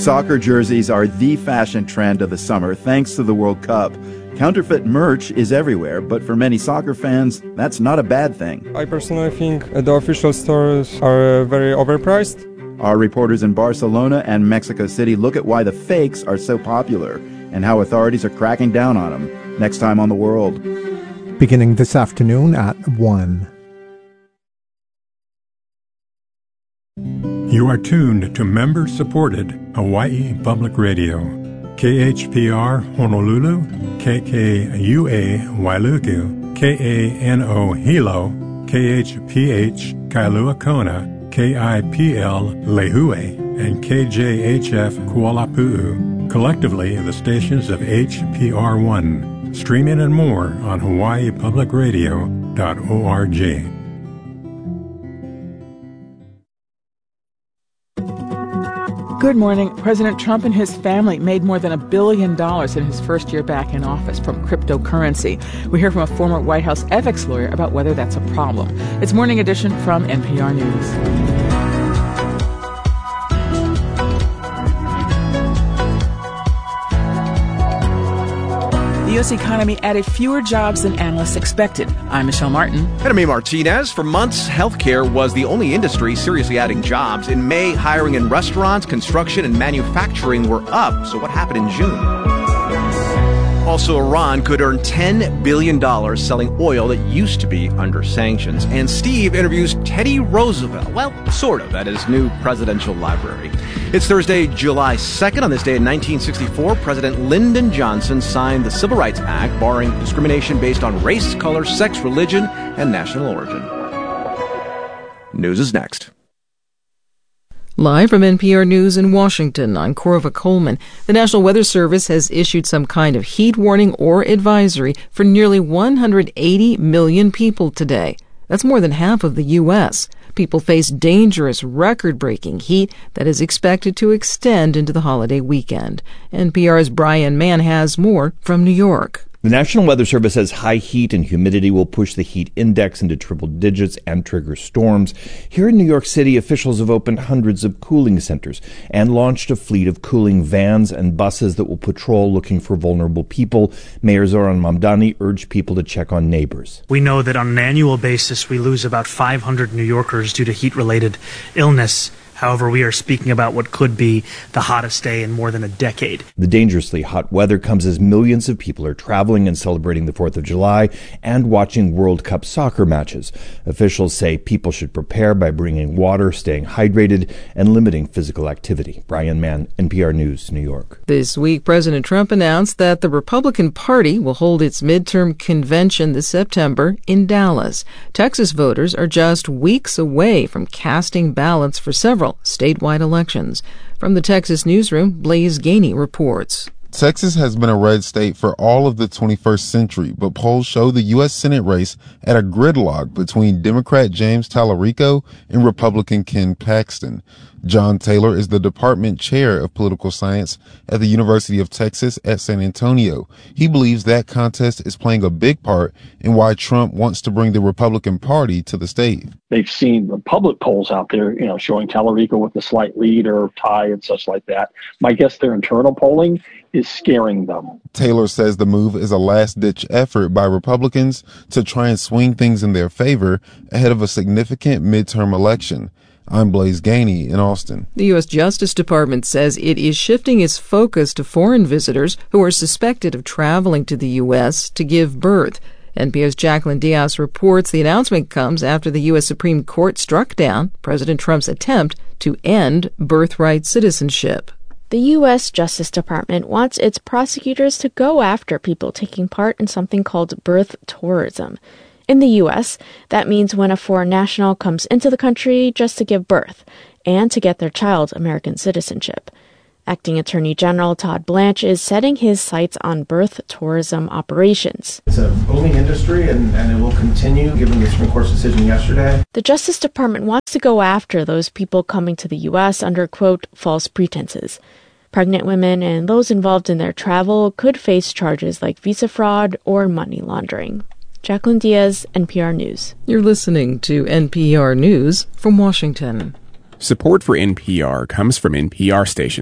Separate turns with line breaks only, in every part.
Soccer jerseys are the fashion trend of the summer thanks to the World Cup. Counterfeit merch is everywhere, but for many soccer fans, that's not a bad thing.
I personally think the official stores are very overpriced.
Our reporters in Barcelona and Mexico City look at why the fakes are so popular and how authorities are cracking down on them. Next time on The World.
Beginning this afternoon at 1.
You are tuned to member-supported Hawaii Public Radio. KHPR Honolulu, KKUA Wailuku, KANO Hilo, KHPH Kailua Kona, KIPL Lehue, and KJHF Kuala Pu'u, collectively the stations of HPR1. Streaming and more on hawaiipublicradio.org.
Good morning. President Trump and his family made more than $1 billion in his first year back in office from cryptocurrency. We hear from a former White House ethics lawyer about whether that's a problem. It's Morning Edition from NPR News. The U.S. economy added fewer jobs than analysts expected. I'm Michelle Martin.
And I'm A. Martinez. For months, healthcare was the only industry seriously adding jobs. In May, hiring in restaurants, construction, and manufacturing were up. So what happened in June? Also, Iran could earn $10 billion selling oil that used to be under sanctions. And Steve interviews Teddy Roosevelt, well, sort of, at his new presidential library. It's Thursday, July 2nd. On this day in 1964, President Lyndon Johnson signed the Civil Rights Act, barring discrimination based on race, color, sex, religion, and national origin. News is next.
Live from NPR News in Washington, I'm Corva Coleman. The National Weather Service has issued some kind of heat warning or advisory for nearly 180 million people today. That's more than half of the U.S. People face dangerous, record-breaking heat that is expected to extend into the holiday weekend. NPR's Brian Mann has more from New York.
The National Weather Service says high heat and humidity will push the heat index into triple digits and trigger storms. Here in New York City, officials have opened hundreds of cooling centers and launched a fleet of cooling vans and buses that will patrol looking for vulnerable people. Mayor Zoran Mamdani urged people to check on neighbors.
We know that on an annual basis, we lose about 500 New Yorkers due to heat-related illness. However, we are speaking about what could be the hottest day in more than a decade.
The dangerously hot weather comes as millions of people are traveling and celebrating the 4th of July and watching World Cup soccer matches. Officials say people should prepare by bringing water, staying hydrated, and limiting physical activity. Brian Mann, NPR News, New York.
This week, President Trump announced that the Republican Party will hold its midterm convention this September in Dallas. Texas voters are just weeks away from casting ballots for several statewide elections. From the Texas newsroom, Blaze Gainey reports.
Texas has been a red state for all of the 21st century, but polls show the U.S. Senate race at a gridlock between Democrat James Tallarico and Republican Ken Paxton. John Taylor is the department chair of political science at the University of Texas at San Antonio. He believes that contest is playing a big part in why Trump wants to bring the Republican Party to the state.
They've seen the public polls out there, showing Tallarico with a slight lead or tie and such like that. My guess their internal polling is scaring them.
Taylor says the move is a last-ditch effort by Republicans to try and swing things in their favor ahead of a significant midterm election. I'm Blaze Gainey in Austin.
The U.S. Justice Department says it is shifting its focus to foreign visitors who are suspected of traveling to the U.S. to give birth. NPR's Jacqueline Diaz reports the announcement comes after the U.S. Supreme Court struck down President Trump's attempt to end birthright citizenship.
The U.S. Justice Department wants its prosecutors to go after people taking part in something called birth tourism. In the U.S., that means when a foreign national comes into the country just to give birth and to get their child American citizenship. Acting Attorney General Todd Blanche is setting his sights on birth tourism operations.
It's a booming industry, and it will continue, given the Supreme Court's decision yesterday.
The Justice Department wants to go after those people coming to the U.S. under, quote, false pretenses. Pregnant women and those involved in their travel could face charges like visa fraud or money laundering. Jacqueline Diaz, NPR News.
You're listening to NPR News from Washington.
Support for NPR comes from NPR stations.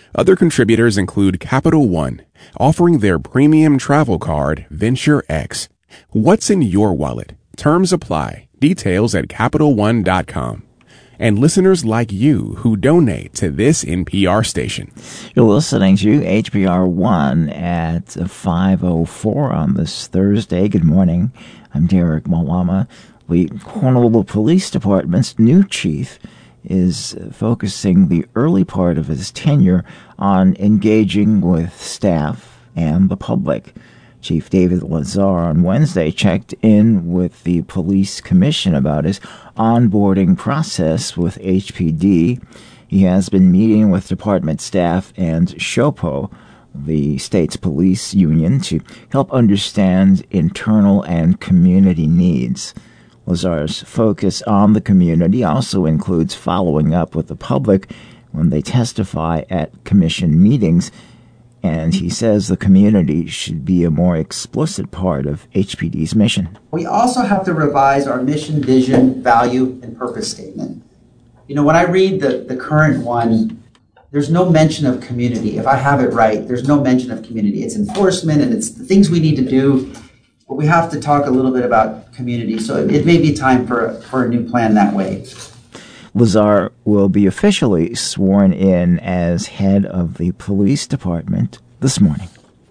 Other contributors include Capital One, offering their premium travel card, Venture X. What's in your wallet? Terms apply. Details at CapitalOne.com. And listeners like you who donate to this NPR station.
You're listening to HPR 1 at 5:04 on this Thursday. Good morning. I'm Derek Malama. The Honolulu Police Department's new chief is focusing the early part of his tenure on engaging with staff and the public. Chief David Lazar on Wednesday checked in with the police commission about his onboarding process with HPD. He has been meeting with department staff and SHOPO, the state's police union, to help understand internal and community needs. Lazar's focus on the community also includes following up with the public when they testify at commission meetings, and he says the community should be a more explicit part of HPD's mission.
We also have to revise our mission, vision, value, and purpose statement. You know, when I read the current one, there's no mention of community. If I have it right, there's no mention of community. It's enforcement and it's the things we need to do, but we have to talk a little bit about community. So it may be time for a new plan that way.
Lazar will be officially sworn in as head of the police department this morning.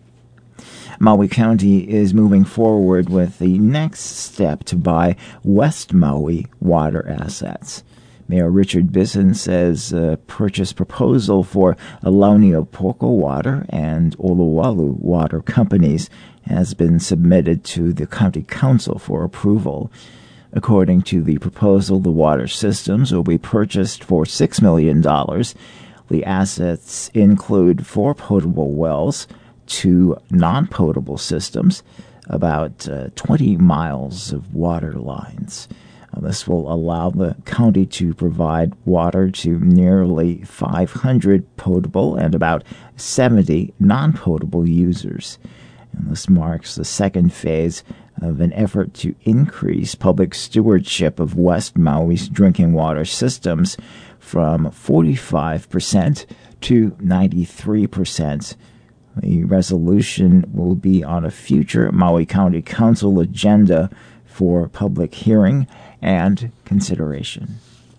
Maui County is moving forward with the next step to buy West Maui water assets. Mayor Richard Bisson says a purchase proposal for Launiopoko Water and Olowalu Water companies has been submitted to the county council for approval. According to the proposal, the water systems will be purchased for $6 million. The assets include 4 potable wells, 2 non-potable systems, about 20 miles of water lines. This will allow the county to provide water to nearly 500 potable and about 70 non-potable users. And this marks the second phase of an effort to increase public stewardship of West Maui's drinking water systems from 45% to 93%. The resolution will be on a future Maui County Council agenda for public hearing and consideration.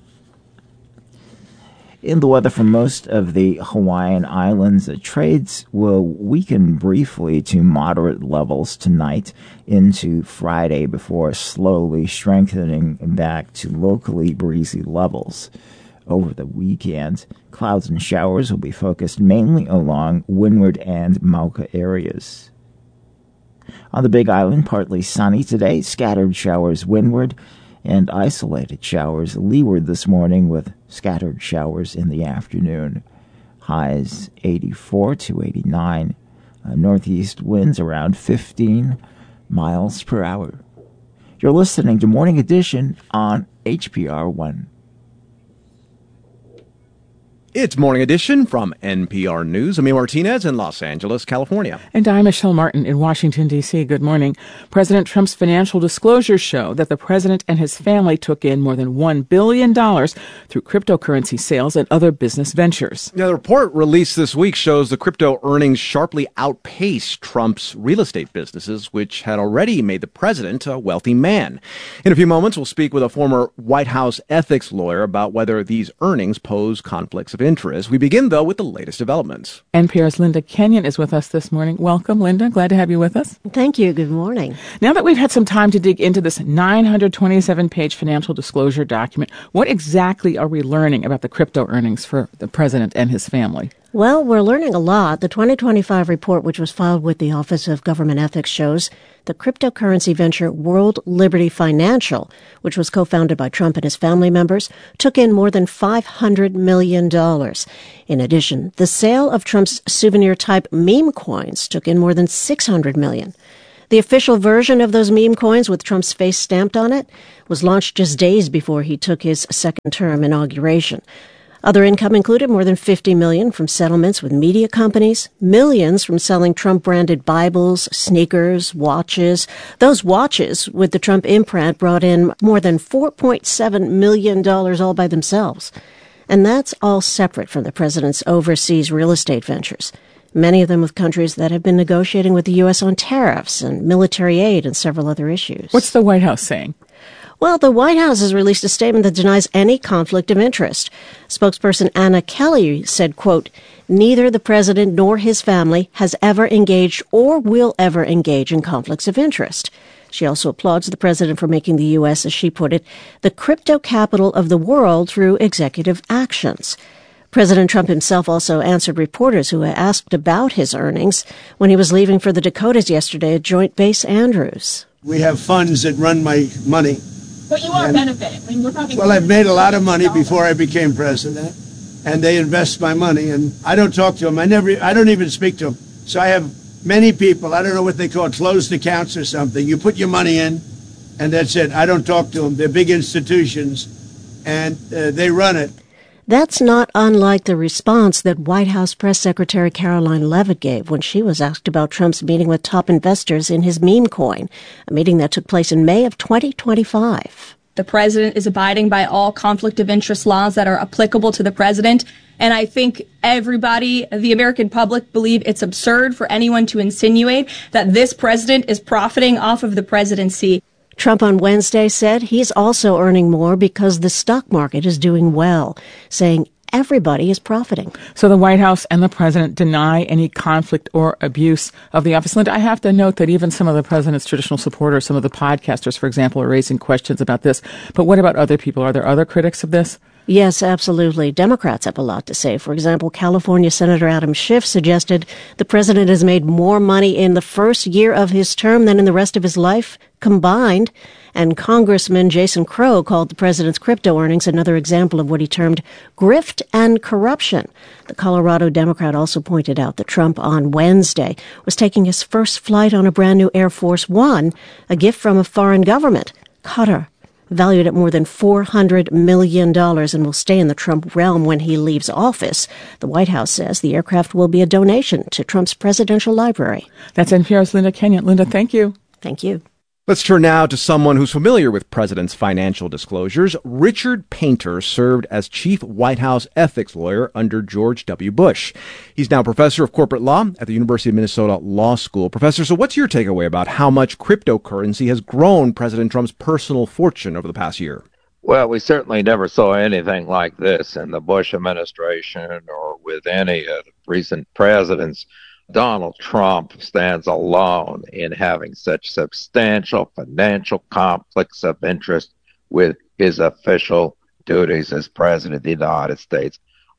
In the weather for most of the Hawaiian Islands, the trades will weaken briefly to moderate levels tonight into Friday before slowly strengthening back to locally breezy levels. Over the weekend, clouds and showers will be focused mainly along Windward and Mauka areas. On the Big Island, partly sunny today, scattered showers windward, and isolated showers leeward this morning with scattered showers in the afternoon. Highs 84 to 89. Northeast winds around 15 miles per hour. You're listening to Morning Edition on HPR 1.
It's Morning Edition from NPR News. Amir Martinez in Los Angeles, California.
And I'm Michelle Martin in Washington, D.C. Good morning. President Trump's financial disclosures show that the president and his family took in more than $1 billion through cryptocurrency sales and other business ventures.
Now, the report released this week shows the crypto earnings sharply outpaced Trump's real estate businesses, which had already made the president a wealthy man. In a few moments, we'll speak with a former White House ethics lawyer about whether these earnings pose conflicts of interest. We begin, though, with the latest developments.
NPR's Linda Kenyon is with us this morning. Welcome, Linda. Glad to have you with us.
Thank you. Good morning.
Now that we've had some time to dig into this 927-page financial disclosure document, what exactly are we learning about the crypto earnings for the president and his family?
Well, we're learning a lot. The 2025 report, which was filed with the Office of Government Ethics, shows the cryptocurrency venture World Liberty Financial, which was co-founded by Trump and his family members, took in more than $500 million. In addition, the sale of Trump's souvenir-type meme coins took in more than $600 million. The official version of those meme coins with Trump's face stamped on it was launched just days before he took his second-term inauguration. Other income included more than $50 million from settlements with media companies, millions from selling Trump-branded Bibles, sneakers, watches. Those watches with the Trump imprint brought in more than $4.7 million all by themselves. And that's all separate from the president's overseas real estate ventures, many of them with countries that have been negotiating with the U.S. on tariffs and military aid and several other issues.
What's the White House saying?
Well, the White House has released a statement that denies any conflict of interest. Spokesperson Anna Kelly said, quote, "Neither the president nor his family has ever engaged or will ever engage in conflicts of interest." She also applauds the president for making the U.S., as she put it, the crypto capital of the world through executive actions. President Trump himself also answered reporters who asked about his earnings when he was leaving for the Dakotas yesterday at Joint Base Andrews.
We have funds that run my money.
But you are benefiting. I mean, we're talking.
Well, I've made a lot of money before I became president, and they invest my money, and I don't talk to them. I don't even speak to them. So I have many people, I don't know what they call it, closed accounts or something. You put your money in, and that's it. I don't talk to them. They're big institutions, and they run it.
That's not unlike the response that White House Press Secretary Caroline Leavitt gave when she was asked about Trump's meeting with top investors in his meme coin, a meeting that took place in May of 2025.
The president is abiding by all conflict of interest laws that are applicable to the president. And I think everybody, the American public, believe it's absurd for anyone to insinuate that this president is profiting off of the presidency.
Trump on Wednesday said he's also earning more because the stock market is doing well, saying everybody is profiting.
So the White House and the president deny any conflict or abuse of the office. Linda, I have to note that even some of the president's traditional supporters, some of the podcasters, for example, are raising questions about this. But what about other people? Are there other critics of this?
Yes, absolutely. Democrats have a lot to say. For example, California Senator Adam Schiff suggested the president has made more money in the first year of his term than in the rest of his life combined. And Congressman Jason Crow called the president's crypto earnings another example of what he termed grift and corruption. The Colorado Democrat also pointed out that Trump on Wednesday was taking his first flight on a brand new Air Force One, a gift from a foreign government, Qatar, valued at more than $400 million and will stay in the Trump realm when he leaves office. The White House says the aircraft will be a donation to Trump's presidential library.
That's NPR's Linda Kenyon. Linda, thank you.
Thank you.
Let's turn now to someone who's familiar with President's financial disclosures. Richard Painter served as chief White House ethics lawyer under George W. Bush. He's now professor of corporate law at the University of Minnesota Law School. Professor, so what's your takeaway about how much cryptocurrency has grown President Trump's personal fortune over the past year?
Well, we certainly never saw anything like this in the Bush administration or with any of the recent presidents. Donald Trump stands alone in having such substantial financial conflicts of interest with his official duties as President of the United States.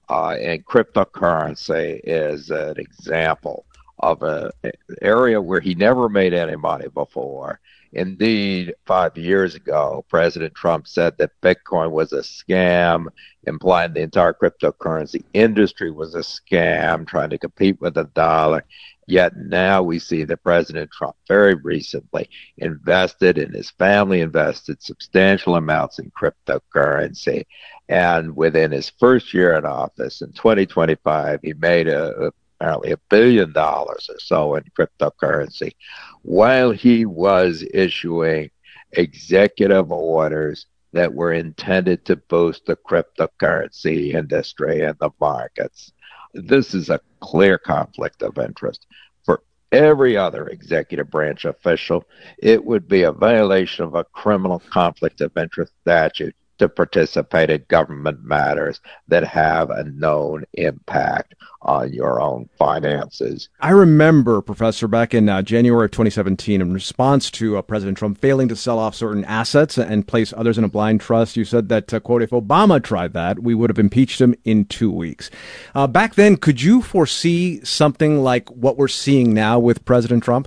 And cryptocurrency is an example of an area where he never made any money before. Indeed, 5 years ago, President Trump said that Bitcoin was a scam, implying the entire cryptocurrency industry was a scam, trying to compete with the dollar. Yet now we see that President Trump very recently invested, and his family invested substantial amounts in cryptocurrency. And within his first year in office, in 2025, he made apparently $1 billion or so in cryptocurrency, while he was issuing executive orders that were intended to boost the cryptocurrency industry and the markets. This is a clear conflict of interest. For every other executive branch official, it would be a violation of a criminal conflict of interest statute to participate in government matters that have a known impact on your own finances.
I remember, Professor, back in January of 2017, in response to President Trump failing to sell off certain assets and place others in a blind trust, you said that, quote, if Obama tried that, we would have impeached him in 2 weeks. Back then, could you foresee something like what we're seeing now with President Trump?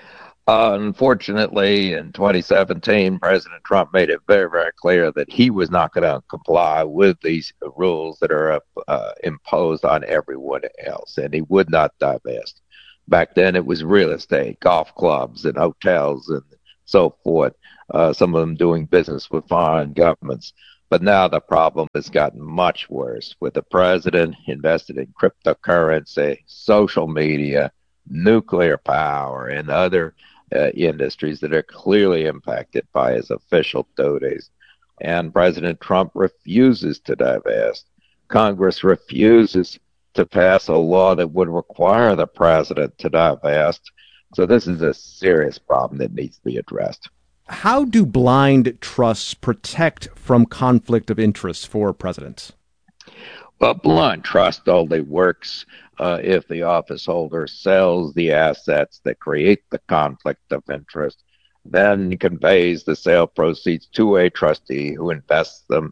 Unfortunately, in 2017, President Trump made it very, very clear that he was not going to comply with these rules that are imposed on everyone else, and he would not divest. Back then, it was real estate, golf clubs, and hotels, and so forth, some of them doing business with foreign governments. But now the problem has gotten much worse, with the president invested in cryptocurrency, social media, nuclear power, and other industries that are clearly impacted by his official duties. And President Trump refuses to divest. Congress refuses to pass a law that would require the president to divest. So this is a serious problem that needs to be addressed.
How do blind trusts protect from conflict of interest for presidents?
Well, blind trust only works if the office holder sells the assets that create the conflict of interest, then conveys the sale proceeds to a trustee who invests them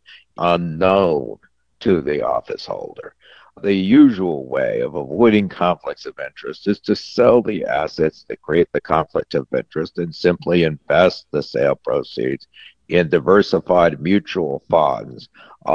unknown to the office holder. The usual way of avoiding conflicts of interest is to sell the assets that create the conflict of interest and simply invest the sale proceeds in diversified mutual funds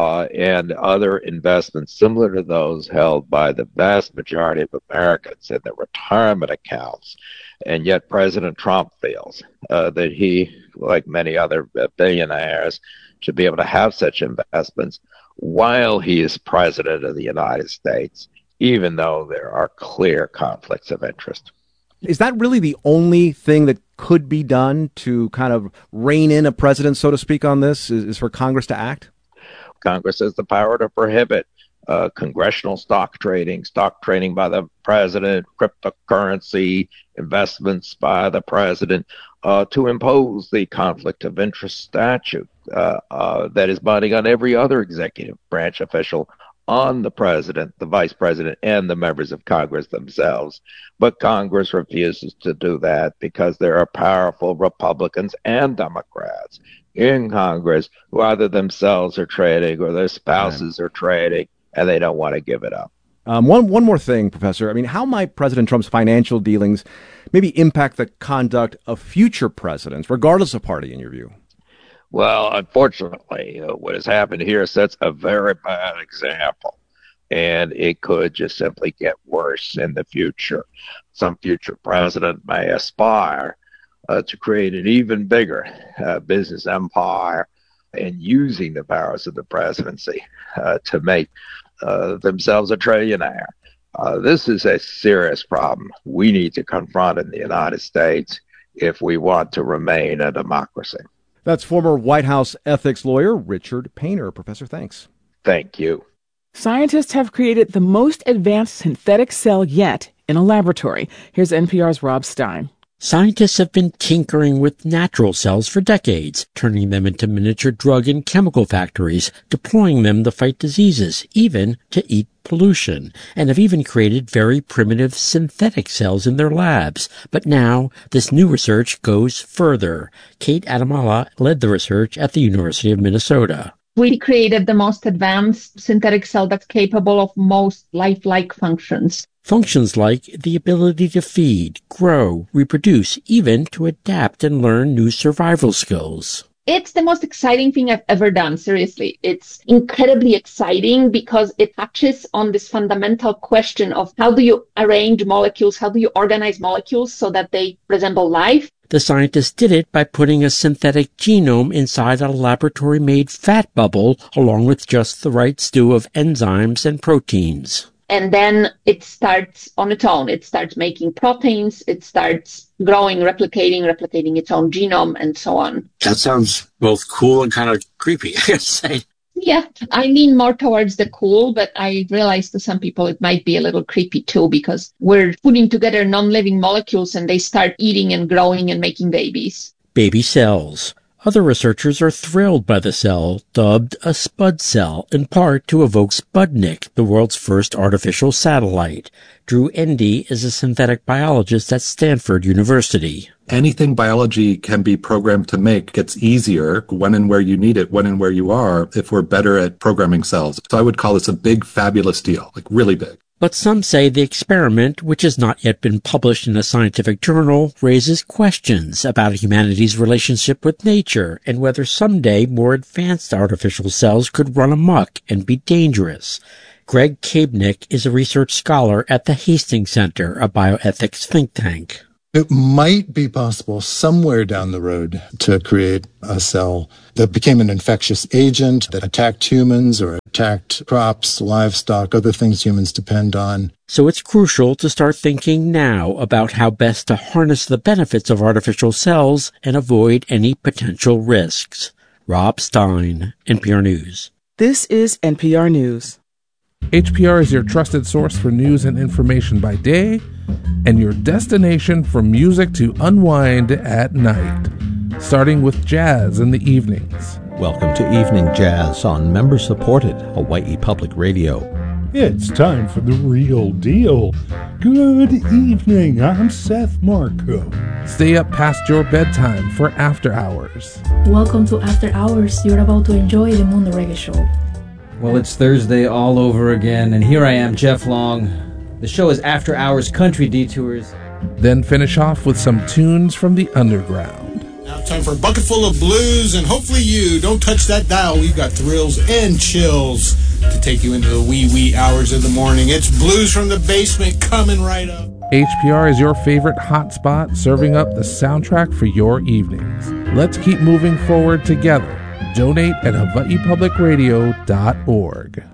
and other investments similar to those held by the vast majority of Americans in their retirement accounts. And yet President Trump feels that he, like many other billionaires, should be able to have such investments while he is president of the United States, even though there are clear conflicts of interest.
Is that really the only thing that could be done to kind of rein in a president, so to speak, on this, is for Congress to act?
Congress has the power to prohibit congressional stock trading by the president, cryptocurrency investments by the president, to impose the conflict of interest statute that is binding on every other executive branch official, on the president, the vice president, and the members of Congress themselves. But Congress refuses to do that because there are powerful Republicans and Democrats in Congress who either themselves are trading or their spouses are trading, and they don't want to give it up.
One more thing, Professor. I mean, how might President Trump's financial dealings maybe impact the conduct of future presidents, regardless of party, in your view?
Well, unfortunately, what has happened here sets a very bad example, and it could just simply get worse in the future. Some future president may aspire to create an even bigger business empire and using the powers of the presidency to make themselves a trillionaire. This is a serious problem we need to confront in the United States if we want to remain a democracy.
That's former White House ethics lawyer Richard Painter. Professor, thanks.
Thank you.
Scientists have created the most advanced synthetic cell yet in a laboratory. Here's NPR's Rob Stein.
Scientists have been tinkering with natural cells for decades, turning them into miniature drug and chemical factories, deploying them to fight diseases, even to eat pollution, and have even created very primitive synthetic cells in their labs. But now, this new research goes further. Kate Adamala led the research at the University of Minnesota.
We created the most advanced synthetic cell that's capable of most lifelike functions.
Functions like the ability to feed, grow, reproduce, even to adapt and learn new survival skills.
It's the most exciting thing I've ever done, seriously. It's incredibly exciting because it touches on this fundamental question of how do you arrange molecules, how do you organize molecules so that they resemble life?
The scientists did it by putting a synthetic genome inside a laboratory-made fat bubble, along with just the right stew of enzymes and proteins.
And then it starts on its own. It starts making proteins. It starts growing, replicating its own genome, and so on.
That sounds both cool and kind of creepy, I gotta say.
Yeah, I lean more towards the cool, but I realize to some people it might be a little creepy too, because we're putting together non-living molecules and they start eating and growing and making babies.
Baby cells. Other researchers are thrilled by the cell, dubbed a Spud cell, in part to evoke Sputnik, the world's first artificial satellite. Drew Endy is a synthetic biologist at Stanford University.
Anything biology can be programmed to make gets easier when and where you need it, when and where you are, if we're better at programming cells. So I would call this a big, fabulous deal, like really big.
But some say the experiment, which has not yet been published in a scientific journal, raises questions about humanity's relationship with nature and whether someday more advanced artificial cells could run amok and be dangerous. Greg Kabnick is a research scholar at the Hastings Center, a bioethics think tank.
It might be possible somewhere down the road to create a cell that became an infectious agent that attacked humans or attacked crops, livestock, other things humans depend on.
So it's crucial to start thinking now about how best to harness the benefits of artificial cells and avoid any potential risks. Rob Stein, NPR News.
This is NPR News.
HPR is your trusted source for news and information by day, and your destination for music to unwind at night, starting with jazz in the evenings.
Welcome to Evening Jazz on member-supported Hawaii Public Radio.
It's time for the real deal. Good evening, I'm Seth Marco.
Stay up past your bedtime for After Hours.
Welcome to After Hours. You're about to enjoy the Mundo Reggae Show.
Well, it's Thursday all over again, and here I am, Jeff Long. The show is After Hours Country Detours.
Then finish off with some tunes from the underground.
Now time for a bucket full of blues, and hopefully you don't touch that dial. We've got thrills and chills to take you into the wee hours of the morning. It's Blues from the Basement coming right up.
HPR is your favorite hotspot, serving up the soundtrack for your evenings. Let's keep moving forward together. Donate at HawaiiPublicRadio.org.